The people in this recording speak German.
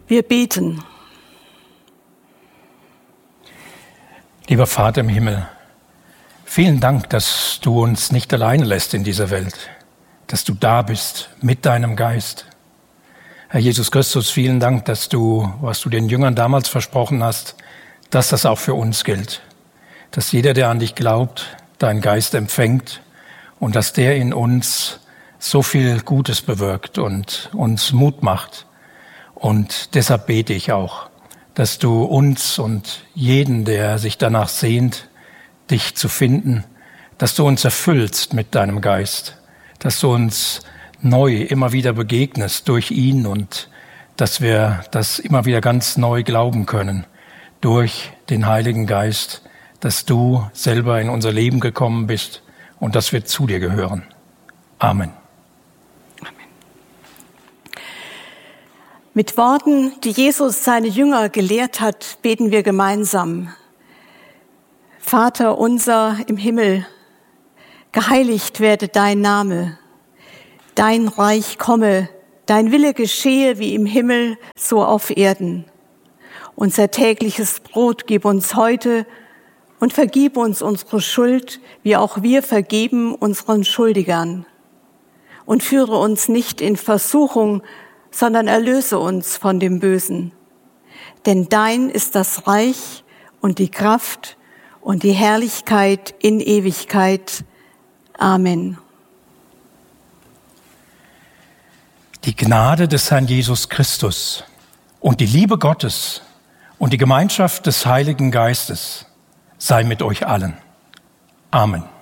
Wir beten. Lieber Vater im Himmel, vielen Dank, dass du uns nicht alleine lässt in dieser Welt, dass du da bist mit deinem Geist. Herr Jesus Christus, vielen Dank, dass du, was du den Jüngern damals versprochen hast, dass das auch für uns gilt. Dass jeder, der an dich glaubt, deinen Geist empfängt und dass der in uns so viel Gutes bewirkt und uns Mut macht. Und deshalb bete ich auch, dass du uns und jeden, der sich danach sehnt, dich zu finden, dass du uns erfüllst mit deinem Geist, dass du uns neu immer wieder begegnest durch ihn und dass wir das immer wieder ganz neu glauben können durch den Heiligen Geist, dass du selber in unser Leben gekommen bist und dass wir zu dir gehören. Amen. Mit Worten, die Jesus seine Jünger gelehrt hat, beten wir gemeinsam. Vater unser im Himmel, geheiligt werde dein Name. Dein Reich komme, dein Wille geschehe wie im Himmel, so auf Erden. Unser tägliches Brot gib uns heute und vergib uns unsere Schuld, wie auch wir vergeben unseren Schuldigern. Und führe uns nicht in Versuchung, sondern erlöse uns von dem Bösen. Denn dein ist das Reich und die Kraft und die Herrlichkeit in Ewigkeit. Amen. Die Gnade des Herrn Jesus Christus und die Liebe Gottes und die Gemeinschaft des Heiligen Geistes sei mit euch allen. Amen.